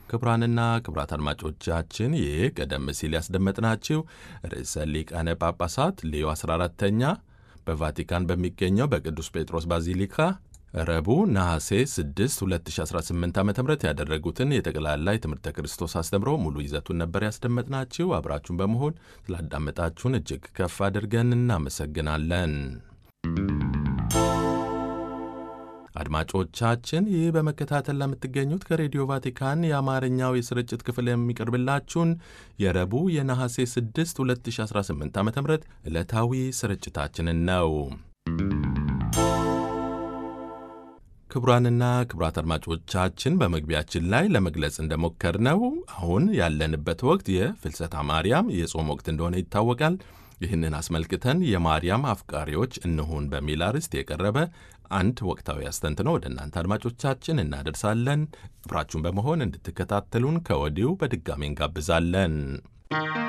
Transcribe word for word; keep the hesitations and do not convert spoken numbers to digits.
ክቡራንና ክቡራት አድማጮቻችን ይህ ቀደም ሲል ያስደመጥናችሁ ርዕሰ ሊቃነ ጳጳሳት ሌዮ አስራ አራተኛ በቫቲካን በሚገኘው በቅዱስ ጴጥሮስ ባዚሊካ ረቡዕ ነሐሴ ስድስት ሁለት ሺህ አስራ ስምንት ዓ.ም ያደረጉትን የጠቅላላ የትምህርተ ክርስቶስ አስተምሮ ሙሉ ይዘቱን ነበር ያስደመጥናችሁ። አብራችሁን በመሆን ስላዳመጣችሁን እጅግ ከፍ አድርገን እናመሰግናለን። አድማጮቻችን ይህ በመከታተል ለምትገኙት ከሬዲዮ ቫቲካን የአማርኛው የስርጭት ክፍል የሚቀርብላችሁን የረቡዕ የነሐሴ ስድስት ሁለት ሺህ አስራ ስምንት ዓ.ም ዕለታዊ ስርጭታችንን ነው። ክቡራንና ክቡራት አድማጮቻችን በመግቢያችን ላይ ለመግለጽ እንደሞከርነው አሁን ያለንበት ወቅት የፍልሰታ ማርያም የጾም ወቅት እንደሆነ ይታወቃል። ይህንን አስመልክተን የማርያም አፍቃሪዎች እንሁን በሚል አርዕስት የቀረበ አንድ ወቅታዊ አስተንትኖ ወደ እናንተ አድማጮቻችን እናደርሳለን። አብራችሁን በመሆን እንድትከታተሉን ከወዲሁ በድጋሚ እንጋብዛለን።